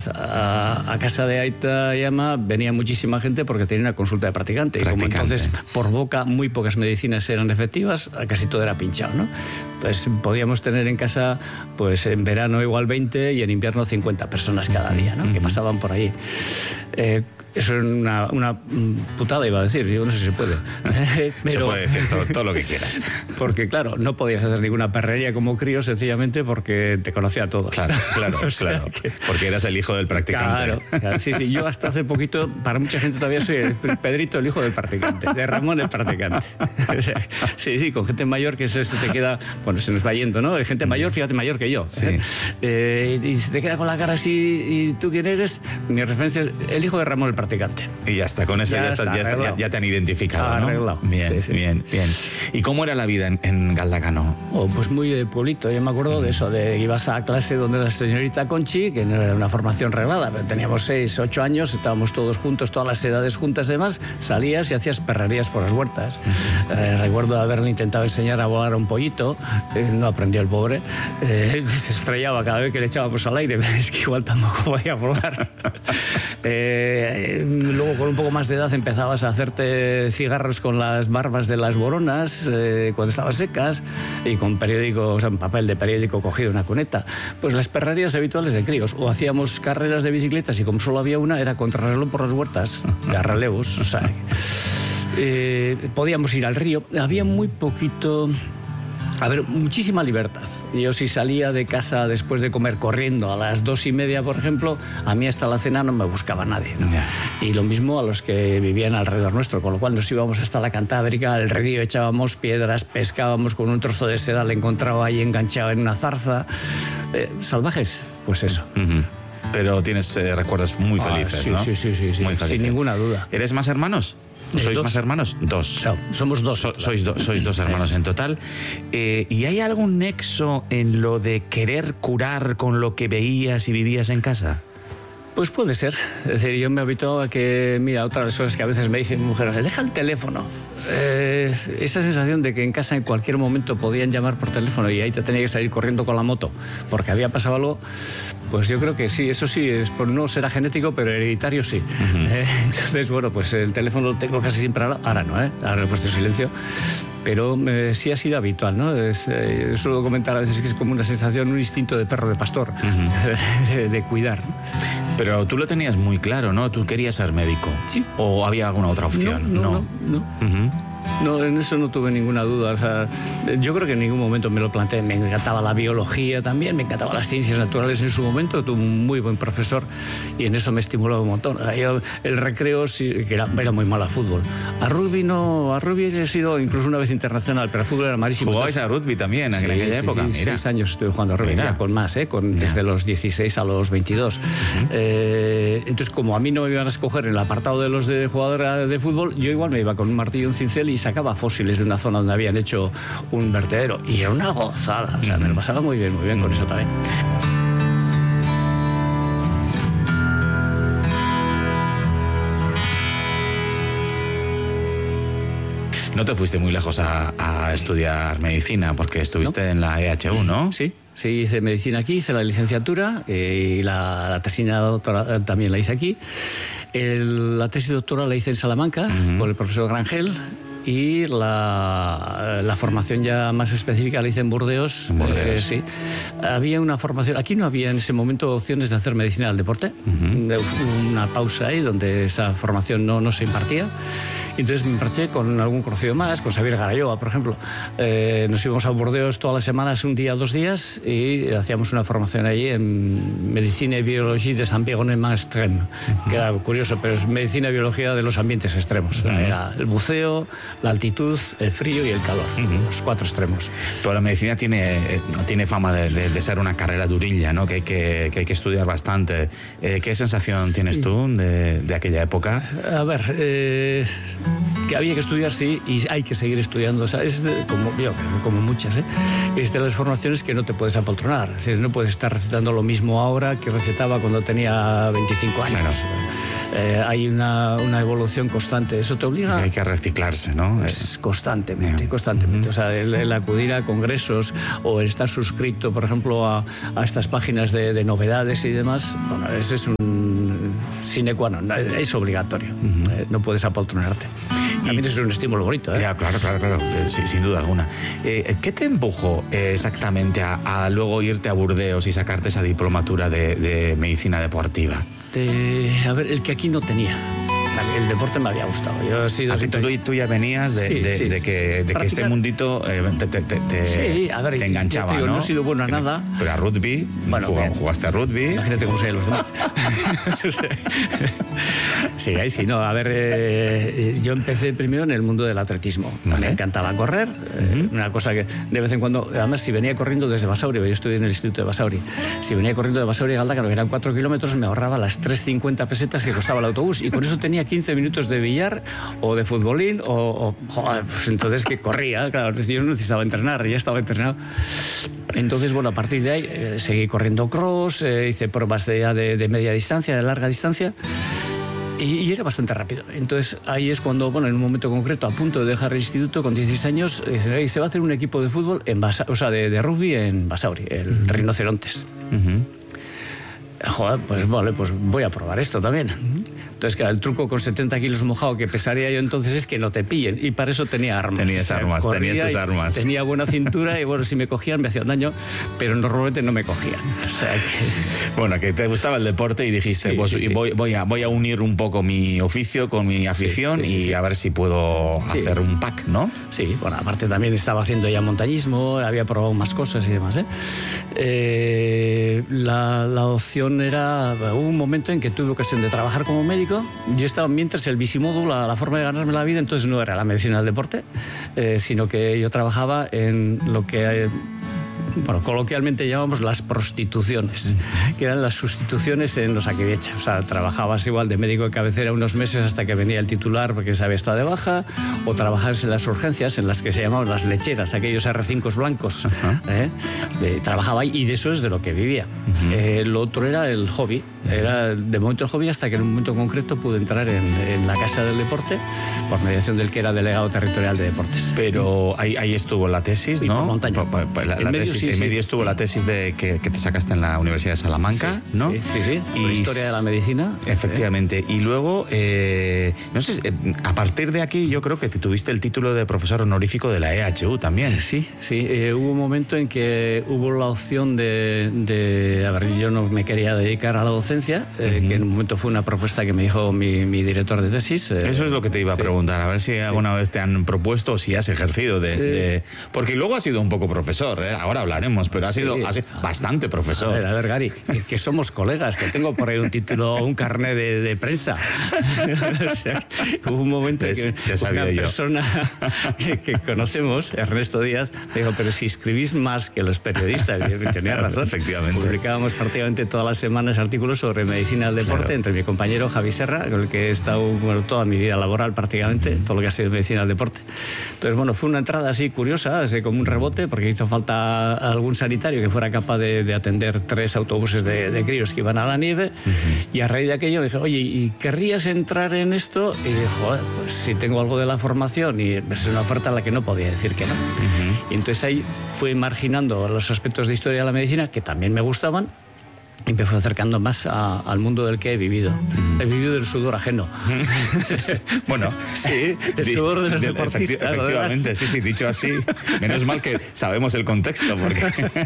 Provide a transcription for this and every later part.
a casa de Aita y Ama venía muchísima gente porque tenía una consulta de practicante. Y como entonces por boca muy pocas medicinas eran efectivas, casi todo era pinchado, ¿no? Entonces podíamos tener en casa, pues en verano igual 20 y en invierno 50 personas cada día, ¿no? Que pasaban por ahí. Eso es una putada, iba a decir, yo no sé si se puede. Pero, se puede decir todo lo que quieras. Porque claro, no podías hacer ninguna perrería como crío sencillamente porque te conocía a todos. Claro, claro. Porque eras el hijo del practicante. Claro, sí. Yo hasta hace poquito, para mucha gente todavía soy Pedrito, el hijo del practicante, de Ramón el practicante. Sí, con gente mayor que se te queda, bueno, se nos va yendo, ¿no? Hay gente mayor, fíjate, mayor que yo. Sí. Y se te queda con la cara así, ¿y tú quién eres? Mi referencia es el hijo de Ramón el practicante. Y ya está, con eso ya te han identificado, ¿no? Arreglado. Bien, sí. Bien. ¿Y cómo era la vida en Galdacano? Pues muy de pueblito. Yo me acuerdo de eso, de ibas a clase donde la señorita Conchi, que no era una formación reglada, pero teníamos 6, 8 años, estábamos todos juntos, todas las edades juntas, además, salías y hacías perrerías por las huertas. Recuerdo haberle intentado enseñar a volar a un pollito, no aprendió el pobre, se estrellaba cada vez que le echábamos al aire, es que igual tampoco podía volar. Luego con un poco más de edad empezabas a hacerte cigarros con las barbas de las boronas cuando estaban secas y con periódico, o sea, papel de periódico cogido en una cuneta. Pues las perrerías habituales de críos. O hacíamos carreras de bicicletas y como solo había una era contrarreloj por las huertas, de relevos, o sea, podíamos ir al río. Había muy poquito... A ver, muchísima libertad. Yo si salía de casa después de comer corriendo a las 2:30, por ejemplo, a mí hasta la cena no me buscaba nadie, ¿no? Y lo mismo a los que vivían alrededor nuestro, con lo cual nos íbamos hasta la Cantábrica, al río echábamos piedras, pescábamos con un trozo de seda, le encontraba ahí enganchado en una zarza. Salvajes, pues eso. Pero tienes recuerdos muy felices, sí, ¿no? Sí, muy felices. Sin ninguna duda. ¿Eres más hermanos? ¿Sois más hermanos? Dos. No, somos dos. Sois dos hermanos en total. ¿Y hay algún nexo en lo de querer curar con lo que veías y vivías en casa? Pues puede ser. Es decir, yo me habituo a que, mira, otra de las cosas que a veces me dicen mujeres, deja el teléfono. Esa sensación de que en casa en cualquier momento podían llamar por teléfono y ahí te tenía que salir corriendo con la moto porque había pasado algo, pues yo creo que sí, eso sí, no será genético, pero hereditario sí. Entonces, bueno, pues el teléfono lo tengo casi siempre ahora no, ahora lo he puesto en silencio. Pero sí ha sido habitual, ¿no? Suelo comentar a veces que es como una sensación, un instinto de perro de pastor, de cuidar. Pero tú lo tenías muy claro, ¿no? Tú querías ser médico. Sí. ¿O había alguna otra opción? No. No, en eso no tuve ninguna duda. O sea, yo creo que en ningún momento me lo planteé. Me encantaba la biología también, me encantaban las ciencias naturales en su momento. Tuve un muy buen profesor y en eso me estimulaba un montón. Yo, el recreo, sí, que era muy mal a fútbol. A rugby he sido incluso una vez internacional, pero a fútbol era malísimo. ¿Jugabais a rugby también en aquella época? Sí, 6 años estuve jugando a rugby, ya con más, desde los 16 a los 22. Entonces, como a mí no me iban a escoger en el apartado de los de jugadora de fútbol, yo igual me iba con un martillo y un cincel y sacaba fósiles de una zona donde habían hecho un vertedero. Y era una gozada. O sea, me lo pasaba muy bien con eso también. No te fuiste muy lejos a estudiar medicina, porque estuviste en la EHU, ¿no? Sí, hice medicina aquí, hice la licenciatura y la tesina doctoral también la hice aquí. La tesis doctoral la hice en Salamanca por el profesor Grangel. Y la formación ya más específica la hice en Burdeos. Sí. Había una formación, aquí no había en ese momento opciones de hacer medicina del deporte. Una pausa ahí donde esa formación no se impartía. Entonces me marché con algún conocido más, con Xavier Garayoa, por ejemplo. Nos íbamos a Burdeos todas las semanas, 1 día, 2 días, y hacíamos una formación allí en Medicina y Biología de l'environnement extrême, que era curioso, pero es medicina y biología de los ambientes extremos. Era el buceo, la altitud, el frío y el calor, los 4 extremos. Toda la medicina tiene fama de ser una carrera durilla, ¿no? Que hay que estudiar bastante. ¿Qué sensación tienes tú de aquella época? A ver, que había que estudiar, sí, y hay que seguir estudiando. O sea, es como muchas, es de las formaciones que no te puedes apoltronar. Es decir, no puedes estar recetando lo mismo ahora que recetaba cuando tenía 25 años. Bueno. hay una evolución constante. Eso te obliga... Hay que reciclarse, ¿no? Constantemente, constantemente. O sea, el acudir a congresos o el estar suscrito, por ejemplo, a estas páginas de novedades y demás, bueno, ese es un sine qua non, es obligatorio. No puedes apoltronarte. También es un estímulo bonito, ¿eh? Ya, claro, sí, sin duda alguna. ¿Qué te empujó exactamente a luego irte a Burdeos y sacarte esa diplomatura de medicina deportiva? A ver, el que aquí no tenía. El deporte me había gustado. Yo he sido tú ya venías de que este mundito te enganchaba, ¿no? No he sido bueno a nada. Pero a rugby, jugaste a rugby. Imagínate cómo sean los demás. Sí, ahí sí, no. A ver, yo empecé primero en el mundo del atletismo. Me encantaba correr, una cosa que de vez en cuando, además, si venía corriendo desde Basauri, yo estudié en el Instituto de Basauri, si venía corriendo de Basauri a Galdacano, que eran 4 kilómetros, me ahorraba las 3,50 pesetas que costaba el autobús, y con eso tenía 15 minutos de billar o de futbolín pues entonces que corría, claro, yo no necesitaba entrenar, ya estaba entrenado. Entonces, bueno, a partir de ahí seguí corriendo cross, hice pruebas de media distancia, de larga distancia, y era bastante rápido. Entonces ahí es cuando, bueno, en un momento concreto, a punto de dejar el instituto con 16 años, se va a hacer un equipo de fútbol de rugby en Basauri, el Rinocerontes. Joder, pues vale, pues voy a probar esto también. Entonces, claro, el truco con 70 kilos mojado que pesaría yo entonces es que no te pillen, y para eso tenía armas. Tenías tus armas. Tenía buena cintura y, bueno, si me cogían me hacían daño, pero normalmente no me cogían. O sea que... Bueno, que te gustaba el deporte y dijiste, voy a unir un poco mi oficio con mi afición y a ver si puedo hacer un pack, ¿no? Sí, bueno, aparte también estaba haciendo ya montañismo, había probado más cosas y demás, la opción era, hubo un momento en que tuve ocasión de trabajar como médico. Yo estaba, mientras el Bisimodo, la forma de ganarme la vida, entonces no era la medicina del deporte, sino que yo trabajaba en lo que coloquialmente llamamos las prostituciones, que eran las sustituciones en los Osakidetza. O sea, trabajabas igual de médico de cabecera unos meses hasta que venía el titular porque se había estado de baja, o trabajabas en las urgencias, en las que se llamaban las lecheras, aquellos R5 blancos. Trabajaba ahí, y de eso es de lo que vivía. Lo otro era el hobby. Era de momento el hobby, hasta que en un momento concreto pude entrar en la Casa del Deporte por mediación del que era delegado territorial de deportes. Pero ahí estuvo la tesis, ¿no? Por montaña. La tesis, en medio estuvo la tesis que te sacaste en la Universidad de Salamanca, ¿no? Sí. Y historia de la medicina. Efectivamente. Y luego, no sé, a partir de aquí yo creo que te tuviste el título de profesor honorífico de la EHU también. Sí. Hubo un momento en que hubo la opción de a ver, yo no me quería dedicar a la docencia, que en un momento fue una propuesta que me dijo mi director de tesis. Eso es lo que te iba a preguntar, a ver si alguna vez te han propuesto o si has ejercido porque luego has sido un poco profesor, ahora hablaremos, pero has sido bastante profesor. A ver, Gary, que somos colegas, que tengo por ahí un título, un carnet de prensa. O sea, hubo un momento en que una persona que conocemos, Ernesto Díaz, me dijo, pero si escribís más que los periodistas. Y tenía razón. Efectivamente. Publicábamos prácticamente todas las semanas artículos sobre medicina del deporte, entre mi compañero Javi Serra, con el que he estado toda mi vida laboral prácticamente, todo lo que ha sido medicina del deporte. Entonces, bueno, fue una entrada así curiosa, así como un rebote, porque hizo falta algún sanitario que fuera capaz de atender 3 autobuses de críos que iban a la nieve, y a raíz de aquello dije, oye, ¿y querrías entrar en esto? Y dije, joder, pues si tengo algo de la formación, y es una oferta a la que no podía decir que no. Y entonces ahí fui marginando los aspectos de historia de la medicina que también me gustaban, y me fui acercando más al mundo del que he vivido. He vivido del sudor ajeno. Bueno, sí, del sudor de los deportistas. Efectivamente, sí, dicho así. Menos mal que sabemos el contexto, porque...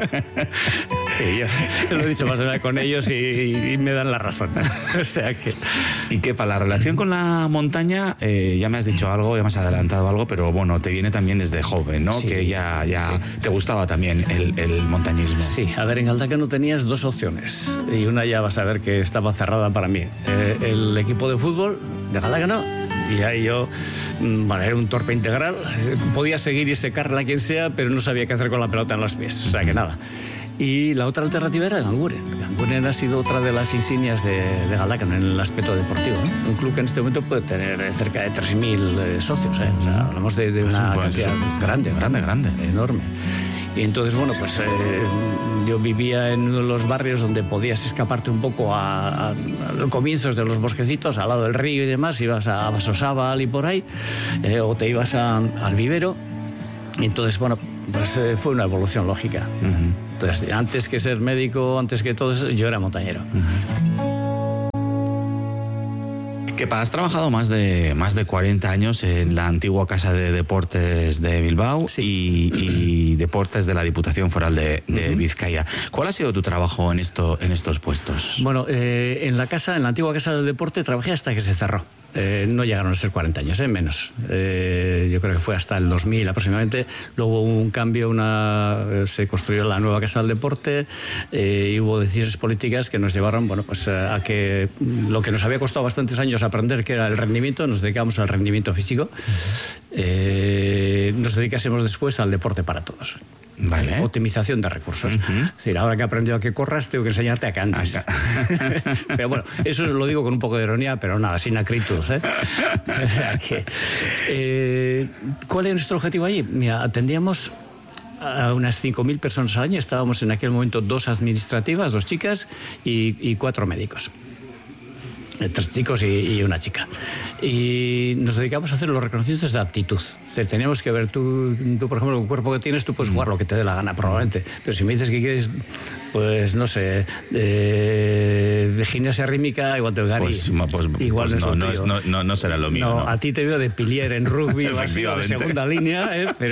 Sí, yo lo he dicho más o menos con ellos y me dan la razón. O sea que... Y que para la relación con la montaña, ya me has dicho algo, ya me has adelantado algo, pero bueno, te viene también desde joven, ¿no? Sí, que ya te gustaba también el montañismo. Sí, a ver, en Galdacano tenías 2 opciones. Y una ya vas a ver que estaba cerrada para mí. El equipo de fútbol de Galdacano, y ahí yo, era un torpe integral, podía seguir y secarla a quien sea, pero no sabía qué hacer con la pelota en los pies, o sea que nada. Y la otra alternativa era Ganguren. Ganguren ha sido otra de las insignias de Galdacano en el aspecto deportivo, ¿no? Un club que en este momento puede tener cerca de 3.000 socios, ¿eh? O sea, hablamos de una cantidad grande, enorme. Y entonces, bueno, pues Yo vivía en uno de los barrios donde podías escaparte un poco a los comienzos de los bosquecitos, al lado del río y demás, ibas a Basosábal y por ahí, o te ibas al vivero. Entonces, bueno, pues fue una evolución lógica. Entonces, antes que ser médico, antes que todo eso, yo era montañero. Kepa, has trabajado más de 40 años en la antigua Casa de Deportes de Bilbao, sí, y Deportes de la Diputación Foral de Vizcaya. ¿Cuál ha sido tu trabajo en estos puestos? Bueno, en la antigua Casa del Deporte trabajé hasta que se cerró. No llegaron a ser 40 años, menos. Yo creo que fue hasta el 2000 aproximadamente. Luego hubo un cambio, se construyó la nueva Casa del Deporte y hubo decisiones políticas que nos llevaron, bueno, pues a que lo que nos había costado bastantes años aprender, que era el rendimiento, nos dedicamos al rendimiento físico, nos dedicásemos después al deporte para todos. Vale. Optimización de recursos. Es decir, ahora que he aprendido a que corras, tengo que enseñarte a que andes. Pero bueno, eso lo digo con un poco de ironía, pero nada, sin acritud. ¿Cuál es nuestro objetivo allí? Mira, atendíamos a unas 5.000 personas al año. Estábamos en aquel momento 2 administrativas, 2 chicas y 4 médicos. 3 chicos y una chica. Y nos dedicamos a hacer los reconocimientos de aptitud. O sea, teníamos que ver, tú, por ejemplo, el cuerpo que tienes, tú puedes jugar lo que te dé la gana, probablemente. Pero si me dices que quieres, pues, no sé, de gimnasia rítmica, igual te daría. Igual pues no será lo mío. No, a ti te veo de pilier en rugby o así, de segunda línea,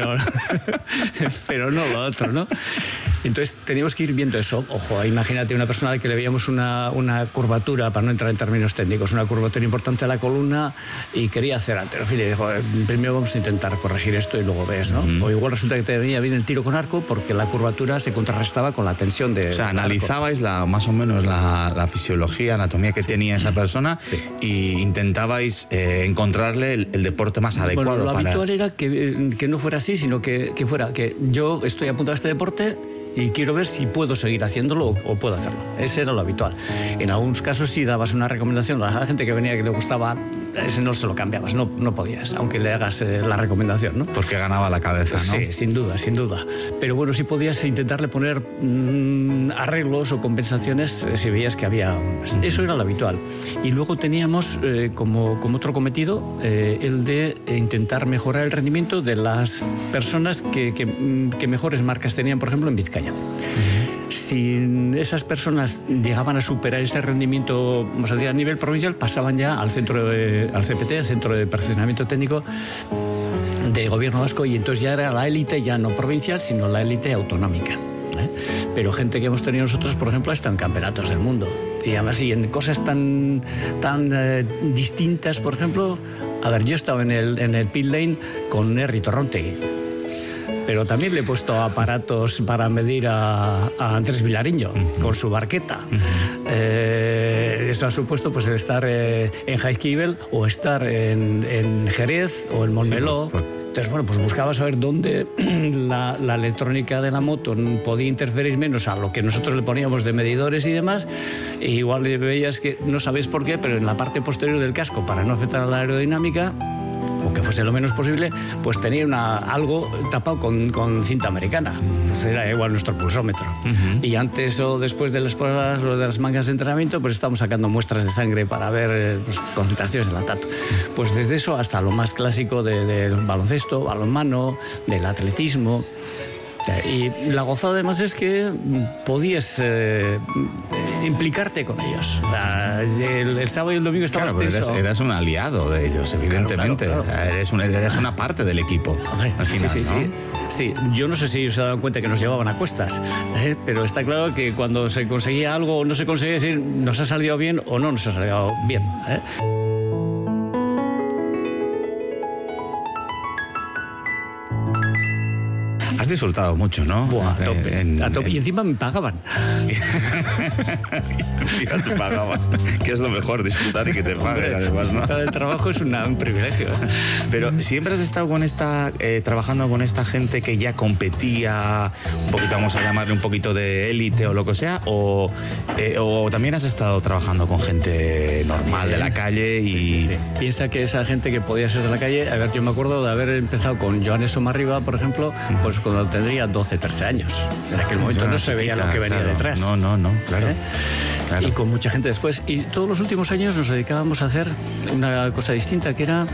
pero no lo otro, ¿no? Entonces teníamos que ir viendo eso. Ojo, imagínate una persona a la que le veíamos una curvatura, para no entrar en términos técnicos, una curvatura importante a la columna y quería hacer halterofilia. Y dijo, primero vamos a intentar corregir esto y luego ves, ¿no? O igual resulta que te venía bien el tiro con arco porque la curvatura se contrarrestaba con la tensión de... O sea, analizabais más o menos la fisiología, anatomía que tenía esa persona y intentabais encontrarle el deporte más adecuado. Bueno, lo habitual era que no fuera así, sino que fuera que yo estoy apuntado a este deporte y quiero ver si puedo seguir haciéndolo o puedo hacerlo. Ese era lo habitual. En algunos casos sí dabas una recomendación a la gente que venía que le gustaba, ese no se lo cambiabas, no podías, aunque le hagas la recomendación, ¿no? Porque ganaba la cabeza, ¿no? Sí, sin duda. Pero bueno, sí podías intentarle poner arreglos o compensaciones si veías que había... Eso era lo habitual. Y luego teníamos como otro cometido el de intentar mejorar el rendimiento de las personas que mejores marcas tenían, por ejemplo, en Vizcaya. Si esas personas llegaban a superar ese rendimiento, vamos a decir, a nivel provincial, pasaban ya al CPT, al Centro de Perfeccionamiento Técnico de Gobierno Vasco, y entonces ya era la élite, ya no provincial, sino la élite autonómica. Pero gente que hemos tenido nosotros, por ejemplo, ha estado en campeonatos del mundo. Y además, y en cosas tan distintas, por ejemplo, a ver, yo he estado en el pit lane con Herri Torrontegui, pero también le he puesto aparatos para medir a Andrés Vilariño con su barqueta. Eso ha supuesto pues estar en Jaizkibel o estar en Jerez o en Montmeló. Entonces, bueno, pues buscaba saber dónde la electrónica de la moto podía interferir menos a lo que nosotros le poníamos de medidores y demás. E igual veías que, no sabéis por qué, pero en la parte posterior del casco, para no afectar a la aerodinámica, o que fuese lo menos posible, pues tenía algo tapado con cinta americana. Pues era igual nuestro pulsómetro. Y antes o después de las pruebas o de las mangas de entrenamiento, pues estábamos sacando muestras de sangre para ver concentraciones de lactato. Pues desde eso hasta lo más clásico del baloncesto, balonmano, del atletismo. Y la gozada además es que podías implicarte con ellos. El sábado y el domingo estabas tenso. Eras un aliado de ellos, evidentemente. Claro. Eras una parte del equipo. Al final, sí. Yo no sé si ellos se daban cuenta que nos llevaban a cuestas, pero está claro que cuando se conseguía algo o no se conseguía, decir nos ha salido bien o no nos ha salido bien. Has disfrutado mucho, ¿no? Buah, a tope. Y encima me pagaban. Mira, te pagaban. Que es lo mejor, disfrutar y que te paguen, además, ¿no? Disfrutar del trabajo es un privilegio. Pero siempre has estado trabajando con esta gente que ya competía, un poquito, vamos a llamarle un poquito de élite o lo que sea, o también has estado trabajando con gente normal de la calle y... Sí. Piensa que esa gente que podía ser de la calle, a ver, yo me acuerdo de haber empezado con Joanes Somarriba, por ejemplo, pues cuando tendría 12, 13 años. En aquel momento no se veía lo que venía detrás. No, claro. Claro. Y con mucha gente después. Y todos los últimos años nos dedicábamos a hacer una cosa distinta, que era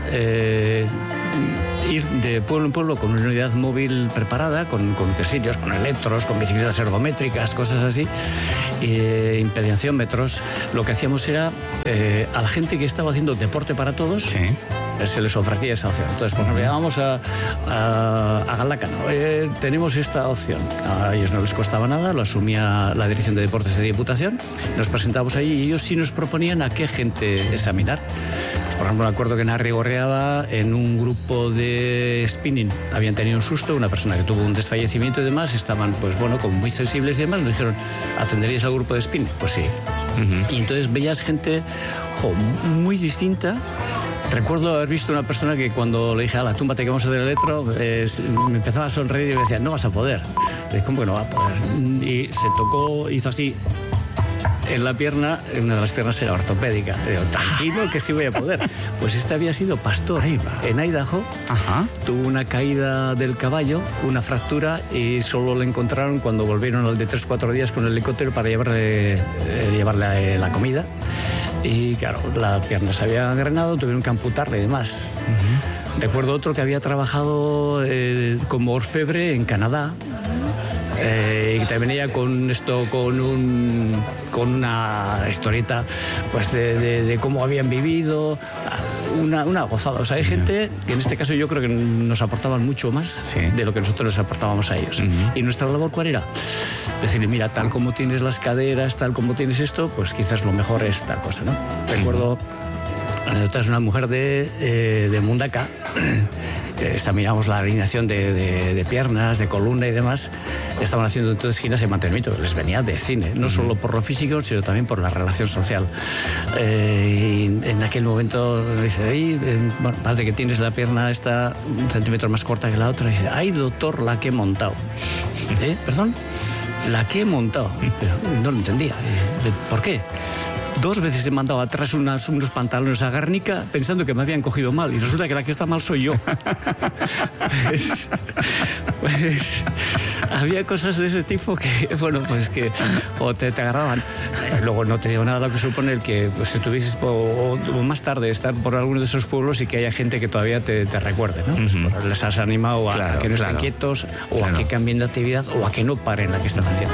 ir de pueblo en pueblo con una unidad móvil preparada, con utensilios, con electros, con bicicletas ergométricas, cosas así, impedanciómetros. Lo que hacíamos era, a la gente que estaba haciendo deporte para todos, sí, se les ofrecía esa opción. Entonces, por ejemplo, vamos a Galdacano, tenemos esta opción. A ellos no les costaba nada, lo asumía la Dirección de Deportes de Diputación, nos presentamos allí y ellos sí nos proponían a qué gente examinar. Pues, por ejemplo, me acuerdo que en Arrigorriaga, en un grupo de spinning, habían tenido un susto, una persona que tuvo un desfallecimiento y demás, estaban, pues bueno, como muy sensibles y demás, nos dijeron, ¿atenderíais al grupo de spinning? Pues sí. Y entonces veías gente muy distinta. Recuerdo haber visto una persona que cuando le dije, a la tumba te que vamos a hacer el electro, me empezaba a sonreír y me decía, no vas a poder. Le dije, ¿cómo que no va a poder? Y se tocó, hizo así en la pierna, una de las piernas era ortopédica. Le digo, tranquilo que sí voy a poder. Pues este había sido pastor en Idaho. Ajá. Tuvo una caída del caballo, una fractura, y solo le encontraron cuando volvieron al de 3-4 días con el helicóptero para llevarle la comida. Y claro, la pierna se había engrenado, tuvieron que amputarle y demás. Recuerdo otro que había trabajado como orfebre en Canadá, y que también venía con una historieta, pues de cómo habían vivido, una gozada. O sea, hay gente que en este caso yo creo que nos aportaban mucho más de lo que nosotros les aportábamos a ellos. Y nuestra labor, ¿cuál era? Decirle, mira, tal como tienes las caderas, tal como tienes esto, pues quizás lo mejor es tal cosa, ¿no? Recuerdo, anécdota, es una mujer de Mundaka. Examinamos la alineación de piernas, de columna y demás. Estaban haciendo entonces giras de mantenimiento, les venía de cine, no solo por lo físico, sino también por la relación social. Y en aquel momento dice, bueno, parece que tienes la pierna esta 1 centímetro más corta que la otra. Y dice, ay, doctor, la que he montado. ¿Perdón? La que he montado. Pero no lo entendía. ¿Por qué? 2 veces he mandado atrás unos pantalones a Guernica pensando que me habían cogido mal, y resulta que la que está mal soy yo. pues había cosas de ese tipo que, bueno, pues que o te agarraban. Luego no te digo nada lo que supone el que pues, estuvieses o más tarde estar por alguno de esos pueblos y que haya gente que todavía te recuerde, ¿no? Pues, les has animado a que no estén quietos, o a que cambien de actividad, o a que no paren la que están haciendo.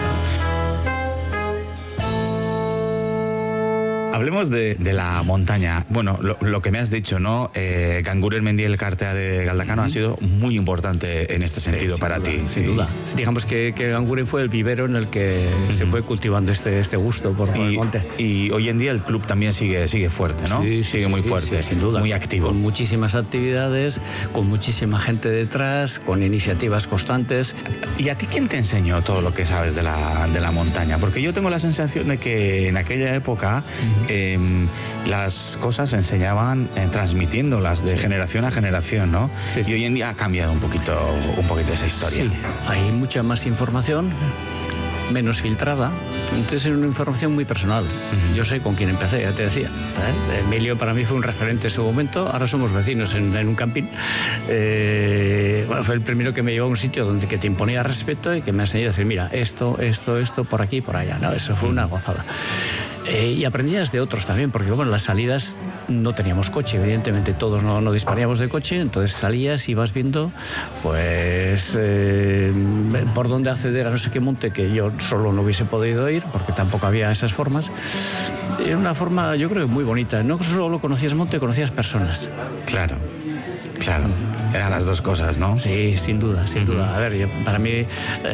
Hablemos de la montaña. Bueno, lo que me has dicho, ¿no? Ganguren Mendiel el Cartea de Galdacano ha sido muy importante en este sentido para ti. Sin duda. Digamos que Ganguren fue el vivero en el que se fue cultivando este gusto por el monte. Y hoy en día el club también sigue fuerte, ¿no? Sigue muy fuerte, sin duda. Muy activo. Con muchísimas actividades, con muchísima gente detrás, con iniciativas constantes. ¿Y a ti quién te enseñó todo lo que sabes de la montaña? Porque yo tengo la sensación de que en aquella época las cosas se enseñaban transmitiéndolas de generación a generación, ¿no? Y hoy en día ha cambiado un poquito esa historia. Sí, hay mucha más información, menos filtrada, entonces es una información muy personal. Yo sé con quién empecé, ya te decía. Emilio para mí fue un referente en su momento, ahora somos vecinos en un camping. Bueno, fue el primero que me llevó a un sitio que te imponía respeto y que me enseñó a decir, mira, esto, por aquí, por allá, ¿no? Eso fue una gozada. Y aprendías de otros también, porque bueno, las salidas no teníamos coche, evidentemente todos no disponíamos de coche, entonces salías y vas viendo pues por dónde acceder a no sé qué monte que yo solo no hubiese podido ir, porque tampoco había esas formas. Era una forma, yo creo, muy bonita. No solo conocías monte, conocías personas. Claro. Eran las dos cosas, ¿no? Sí, sin duda. A ver, para mí,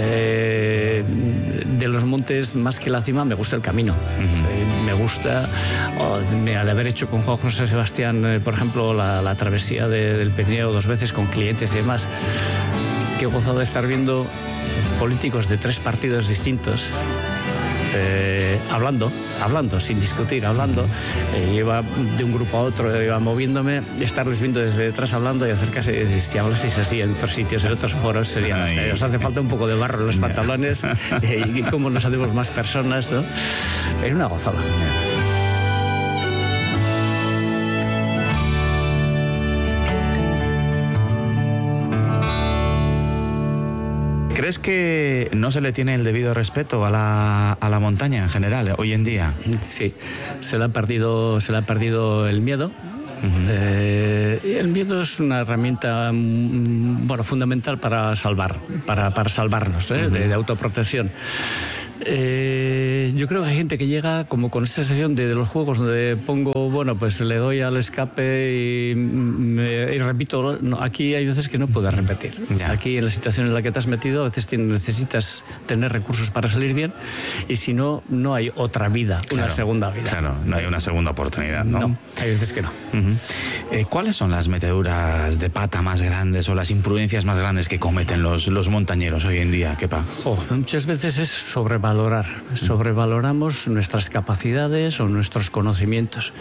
de los montes, más que la cima, me gusta el camino. Me gusta, al haber hecho con Juan José Sebastián, por ejemplo, la travesía del Pirineo 2 veces con clientes y demás, qué gozado de estar viendo políticos de 3 partidos distintos, hablando, sin discutir, hablando. Iba de un grupo a otro, iba moviéndome, estarles viendo desde detrás hablando y acercarse. Si hablaseis así en otros sitios, en otros foros, sería os hace falta un poco de barro en los pantalones y cómo nos hacemos más personas, ¿no? Es una gozada. ¿Crees que no se le tiene el debido respeto a la montaña en general hoy en día? Sí, se le ha perdido el miedo. El miedo es una herramienta fundamental para salvarnos, de autoprotección. Yo creo que hay gente que llega como con esta sensación de los juegos donde pongo, pues le doy al escape y repito. No, aquí hay veces que no puedes repetir. Ya. Aquí, en la situación en la que te has metido, a veces necesitas tener recursos para salir bien, y si no, no hay otra vida, una segunda vida. Claro, no hay una segunda oportunidad, ¿no? No, hay veces que no. ¿Cuáles son las meteduras de pata más grandes o las imprudencias más grandes que cometen los montañeros hoy en día, Kepa? Muchas veces es sobrevaloramos nuestras capacidades o nuestros conocimientos.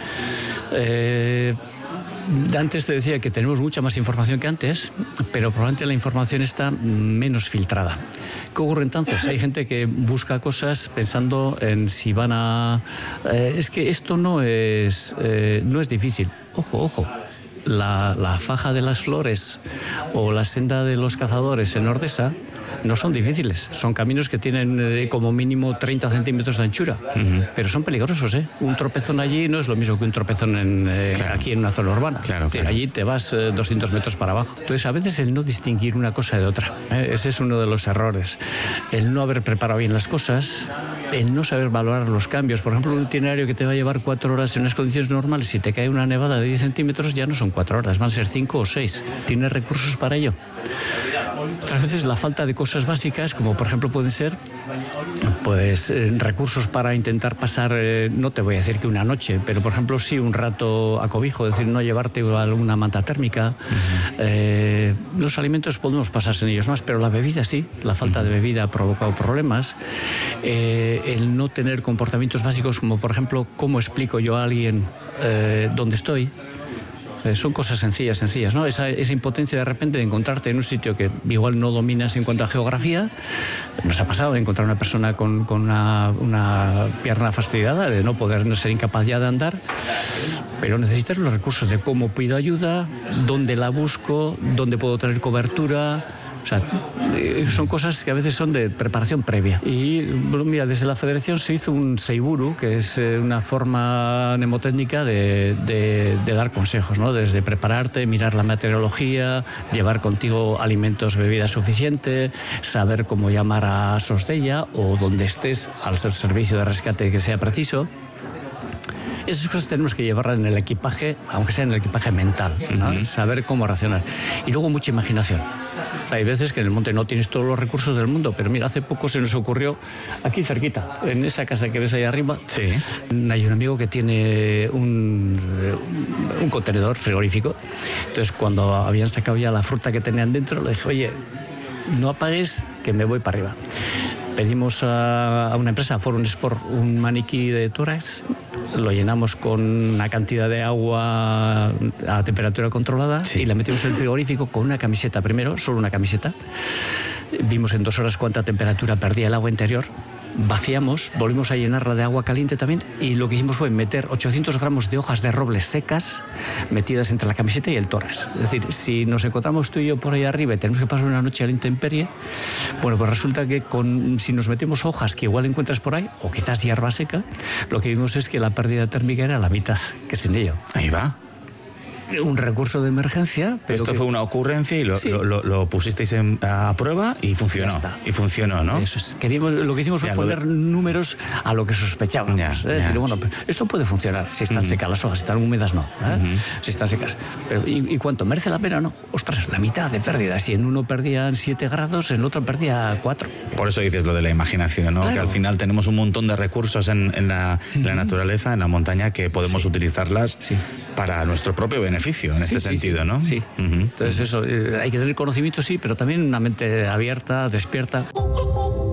Antes te decía que tenemos mucha más información que antes, pero probablemente la información está menos filtrada. ¿Qué ocurre entonces? Hay gente que busca cosas pensando en si van a... es que esto no es difícil. Ojo. La faja de las flores o la senda de los cazadores en Ordesa no son difíciles, son caminos que tienen como mínimo 30 centímetros de anchura, pero son peligrosos, ¿eh? Un tropezón allí no es lo mismo que un tropezón aquí en una zona urbana. Claro. Allí te vas 200 metros para abajo. Entonces, a veces el no distinguir una cosa de otra, ese es uno de los errores. El no haber preparado bien las cosas, el no saber valorar los cambios. Por ejemplo, un itinerario que te va a llevar 4 horas en unas condiciones normales, si te cae una nevada de 10 centímetros, ya no son 4 horas, van a ser 5 o 6. ¿Tienes recursos para ello? Otras veces la falta de cosas básicas, como por ejemplo pueden ser recursos para intentar pasar, no te voy a decir que una noche, pero por ejemplo sí un rato a cobijo, es decir, no llevarte alguna manta térmica. Los alimentos podemos pasar sin ellos más, pero la bebida sí, la falta de bebida ha provocado problemas. El no tener comportamientos básicos, como por ejemplo cómo explico yo a alguien dónde estoy. Son cosas sencillas, ¿no? Esa impotencia de repente de encontrarte en un sitio que igual no dominas en cuanto a geografía. Nos ha pasado de encontrar una persona con una pierna fastidiada, de no ser incapaz ya de andar, pero necesitas los recursos de cómo pido ayuda, dónde la busco, dónde puedo tener cobertura. O sea, son cosas que a veces son de preparación previa. Y mira, desde la Federación se hizo un seiburu, que es una forma mnemotécnica de dar consejos, ¿no? Desde prepararte, mirar la meteorología, llevar contigo alimentos, bebida suficiente, saber cómo llamar a Sosdella o donde estés al ser servicio de rescate que sea preciso. Esas cosas tenemos que llevarlas en el equipaje, aunque sea en el equipaje mental, ¿no? Saber cómo reaccionar. Y luego mucha imaginación. O sea, hay veces que en el monte no tienes todos los recursos del mundo, pero mira, hace poco se nos ocurrió, aquí cerquita, en esa casa que ves ahí arriba, hay un amigo que tiene un contenedor frigorífico. Entonces, cuando habían sacado ya la fruta que tenían dentro, le dije, oye, no apagues, que me voy para arriba. Pedimos a una empresa, a Forum Sport, un maniquí de tórax, lo llenamos con una cantidad de agua a temperatura controlada y la metimos en el frigorífico con una camiseta primero, solo una camiseta. Vimos en 2 horas cuánta temperatura perdía el agua interior. Vaciamos, volvimos a llenarla de agua caliente también, y lo que hicimos fue meter 800 gramos de hojas de roble secas metidas entre la camiseta y el tórax. Es decir, si nos encontramos tú y yo por ahí arriba y tenemos que pasar una noche a la intemperie, pues resulta que si nos metemos hojas que igual encuentras por ahí, o quizás hierba seca, lo que vimos es que la pérdida térmica era la mitad que sin ello. Ahí va. Un recurso de emergencia. Pero esto fue una ocurrencia y lo pusisteis a prueba y funcionó. Y funcionó, ¿no? Eso es. Lo que hicimos fue poner números a lo que sospechábamos. Es decir, bueno, esto puede funcionar si están secas las hojas, si están húmedas no. Si están secas. Pero, ¿y cuánto? ¿Merece la pena? No. Ostras, la mitad de pérdida. Si en uno perdían 7 grados, en el otro perdía 4. Por eso dices lo de la imaginación, ¿no? Claro. Que al final tenemos un montón de recursos en la naturaleza, en la montaña, que podemos utilizarlas para nuestro propio beneficio. En este sentido, ¿no? Sí. Entonces eso, hay que tener conocimiento, sí, pero también una mente abierta, despierta.